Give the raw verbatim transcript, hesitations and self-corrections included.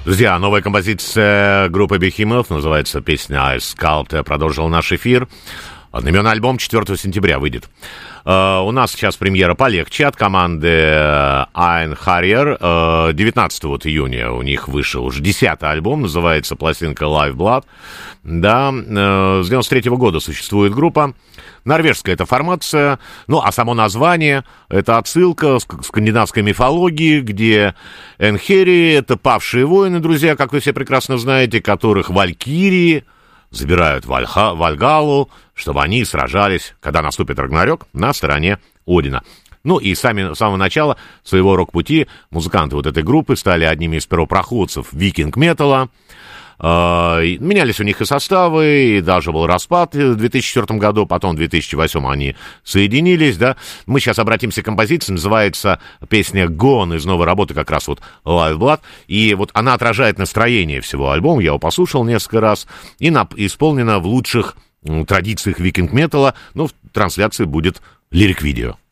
Друзья, новая композиция группы Behemoth, называется песня Ice Sculptor, продолжил наш эфир. Одноименный альбом четвёртого сентября выйдет. Uh, у нас сейчас премьера полегче от команды Iron Harrier. Uh, девятнадцатого июня у них вышел уже десятый альбом, называется пластинка Live Blood. Да, uh, с девяносто третьего года существует группа. Норвежская это формация, ну, а само название — это отсылка к скандинавской мифологии, где Энхери — это павшие воины, друзья, как вы все прекрасно знаете, которых валькирии забирают Вальха, Вальгалу, чтобы они сражались, когда наступит Рагнарёк, на стороне Одина. Ну и сами, с самого начала своего рок-пути музыканты вот этой группы стали одними из первопроходцев викинг-металла. Менялись у них и составы, и даже был распад в две тысячи четвёртом году, потом в две тысячи восьмом они соединились, да. Мы сейчас обратимся к композиции, называется песня «Gone» из новой работы, как раз вот Live Blood, и вот она отражает настроение всего альбома, я его послушал несколько раз, и на, исполнена в лучших м, традициях викинг-металла, ну, в трансляции будет лирик-видео.